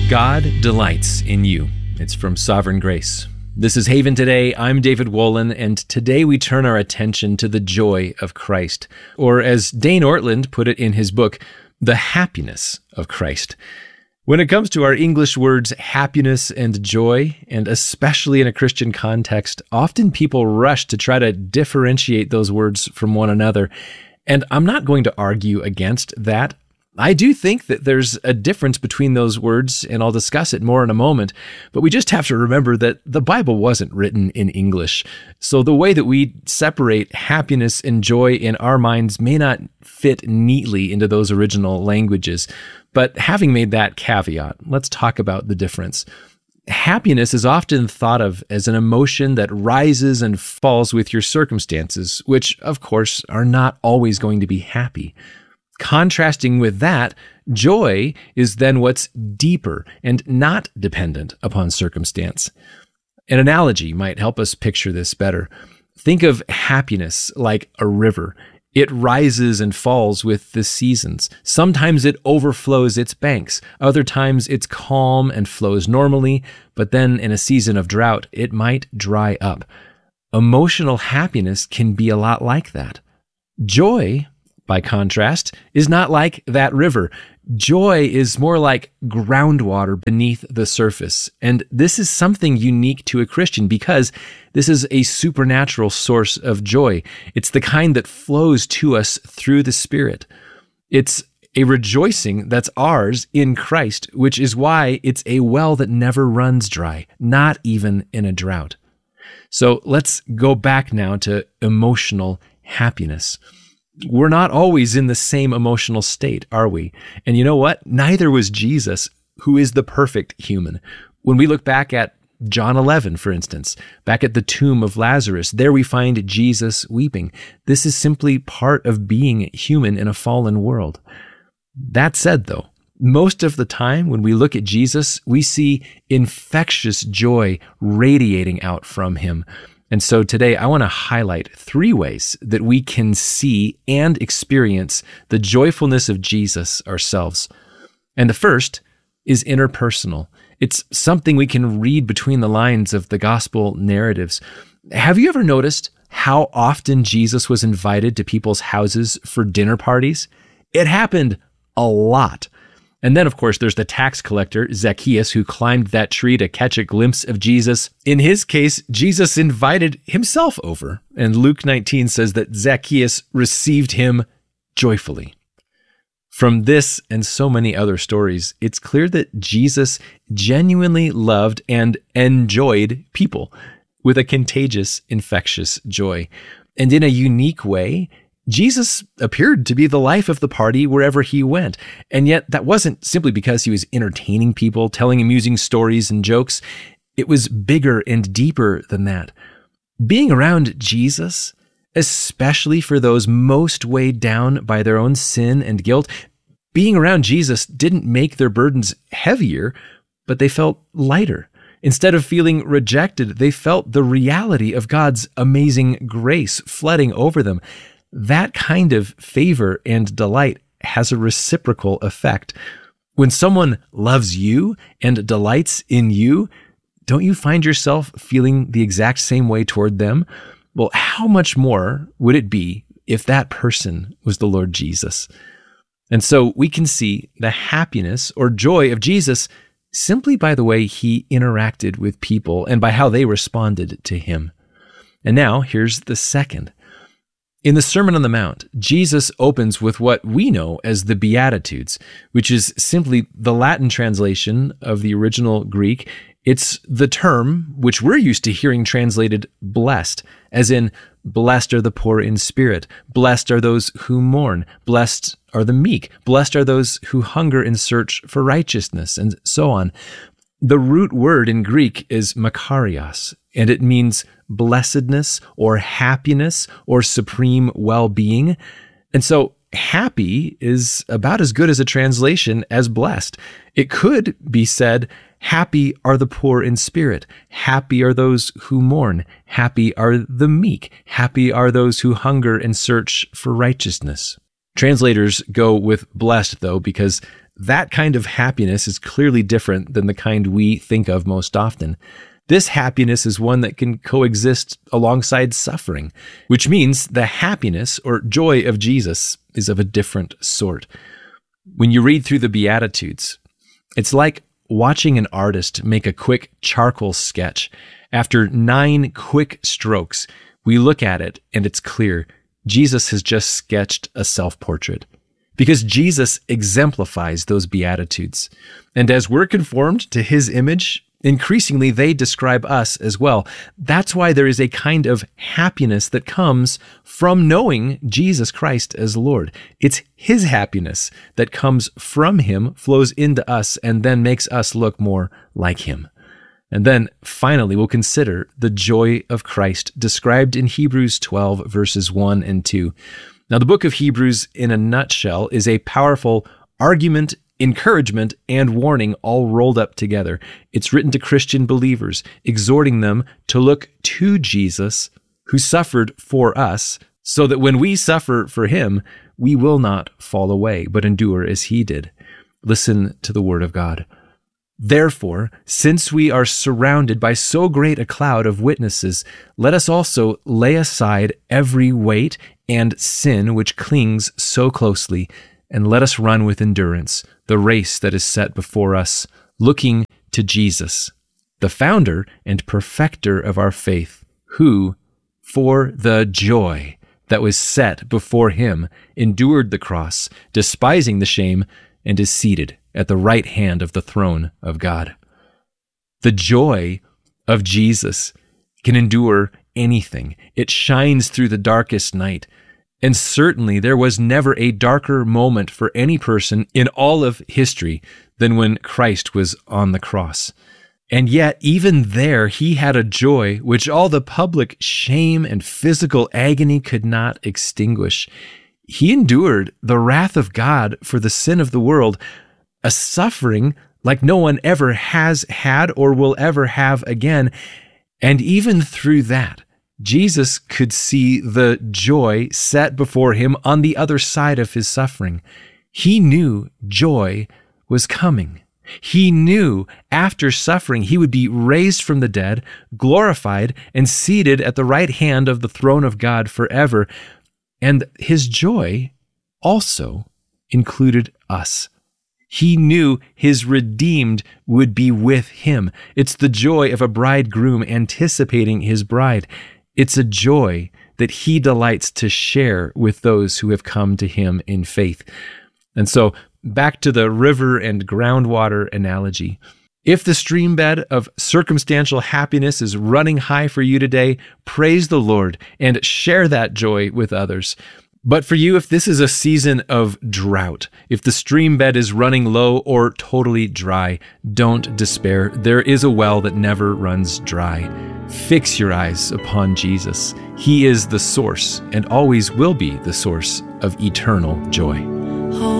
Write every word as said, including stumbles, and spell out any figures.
God delights in you. It's from Sovereign Grace. This is Haven Today. I'm David Wolin, and today we turn our attention to the joy of Christ, or as Dane Ortland put it in his book, the happiness of Christ. When it comes to our English words happiness and joy, and especially in a Christian context, often people rush to try to differentiate those words from one another. And I'm not going to argue against that. I do think that there's a difference between those words, and I'll discuss it more in a moment, but we just have to remember that the Bible wasn't written in English. So the way that we separate happiness and joy in our minds may not fit neatly into those original languages. But having made that caveat, let's talk about the difference. Happiness is often thought of as an emotion that rises and falls with your circumstances, which, of course, are not always going to be happy. Contrasting with that, joy is then what's deeper and not dependent upon circumstance. An analogy might help us picture this better. Think of happiness like a river. It rises and falls with the seasons. Sometimes it overflows its banks. Other times it's calm and flows normally, but then in a season of drought, it might dry up. Emotional happiness can be a lot like that. Joy, by contrast, is not like that river. Joy is more like groundwater beneath the surface. And this is something unique to a Christian because this is a supernatural source of joy. It's the kind that flows to us through the Spirit. It's a rejoicing that's ours in Christ, which is why it's a well that never runs dry, not even in a drought. So let's go back now to emotional happiness. We're not always in the same emotional state, are we? And you know what? Neither was Jesus, who is the perfect human. When we look back at John eleven, for instance, back at the tomb of Lazarus, there we find Jesus weeping. This is simply part of being human in a fallen world. That said, though, most of the time when we look at Jesus, we see infectious joy radiating out from him. And so today I want to highlight three ways that we can see and experience the joyfulness of Jesus ourselves. And the first is interpersonal. It's something we can read between the lines of the gospel narratives. Have you ever noticed how often Jesus was invited to people's houses for dinner parties? It happened a lot. And then, of course, there's the tax collector, Zacchaeus, who climbed that tree to catch a glimpse of Jesus. In his case, Jesus invited himself over. And Luke nineteen says that Zacchaeus received him joyfully. From this and so many other stories, it's clear that Jesus genuinely loved and enjoyed people with a contagious, infectious joy. And in a unique way, Jesus appeared to be the life of the party wherever he went. And yet that wasn't simply because he was entertaining people, telling amusing stories and jokes. It was bigger and deeper than that. Being around Jesus, especially for those most weighed down by their own sin and guilt, being around Jesus didn't make their burdens heavier, but they felt lighter. Instead of feeling rejected, they felt the reality of God's amazing grace flooding over them. That kind of favor and delight has a reciprocal effect. When someone loves you and delights in you, don't you find yourself feeling the exact same way toward them? Well, how much more would it be if that person was the Lord Jesus? And so we can see the happiness or joy of Jesus simply by the way he interacted with people and by how they responded to him. And now here's the second. In the Sermon on the Mount, Jesus opens with what we know as the Beatitudes, which is simply the Latin translation of the original Greek. It's the term which we're used to hearing translated blessed, as in, blessed are the poor in spirit, blessed are those who mourn, blessed are the meek, blessed are those who hunger and search for righteousness, and so on. The root word in Greek is makarios, and it means blessedness or happiness or supreme well-being. And so happy is about as good as a translation as blessed. It could be said, happy are the poor in spirit, happy are those who mourn, happy are the meek, happy are those who hunger and search for righteousness. Translators go with blessed, though, because that kind of happiness is clearly different than the kind we think of most often. This happiness is one that can coexist alongside suffering, which means the happiness or joy of Jesus is of a different sort. When you read through the Beatitudes, it's like watching an artist make a quick charcoal sketch. After nine quick strokes, we look at it and it's clear Jesus has just sketched a self-portrait. Because Jesus exemplifies those Beatitudes. And as we're conformed to his image, increasingly they describe us as well. That's why there is a kind of happiness that comes from knowing Jesus Christ as Lord. It's his happiness that comes from him, flows into us, and then makes us look more like him. And then finally, we'll consider the joy of Christ described in Hebrews twelve, verses one and two. Now, the book of Hebrews, in a nutshell, is a powerful argument, encouragement, and warning all rolled up together. It's written to Christian believers, exhorting them to look to Jesus, who suffered for us, so that when we suffer for him, we will not fall away, but endure as he did. Listen to the word of God. Therefore, since we are surrounded by so great a cloud of witnesses, let us also lay aside every weight and sin which clings so closely, and let us run with endurance the race that is set before us, looking to Jesus, the founder and perfecter of our faith, who, for the joy that was set before him, endured the cross, despising the shame, and is seated at the right hand of the throne of God. The joy of Jesus can endure anything. It shines through the darkest night. And certainly there was never a darker moment for any person in all of history than when Christ was on the cross. And yet, even there, he had a joy which all the public shame and physical agony could not extinguish. He endured the wrath of God for the sin of the world, a suffering like no one ever has had or will ever have again. And even through that, Jesus could see the joy set before him on the other side of his suffering. He knew joy was coming. He knew after suffering he would be raised from the dead, glorified, and seated at the right hand of the throne of God forever. And his joy also included us. He knew his redeemed would be with him. It's the joy of a bridegroom anticipating his bride. It's a joy that he delights to share with those who have come to him in faith. And so, back to the river and groundwater analogy. If the stream bed of circumstantial happiness is running high for you today, praise the Lord and share that joy with others. But for you, if this is a season of drought, if the stream bed is running low or totally dry, don't despair. There is a well that never runs dry. Fix your eyes upon Jesus. He is the source and always will be the source of eternal joy.